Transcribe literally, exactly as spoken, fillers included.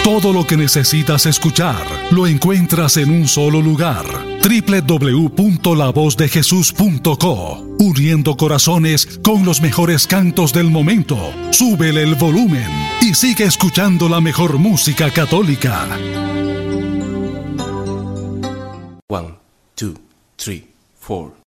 Todo lo que necesitas escuchar lo encuentras en un solo lugar. doble u doble u doble u punto la voz de jesús punto co. Uniendo corazones con los mejores cantos del momento. Súbele el volumen y sigue escuchando la mejor música católica. One, two, three, four.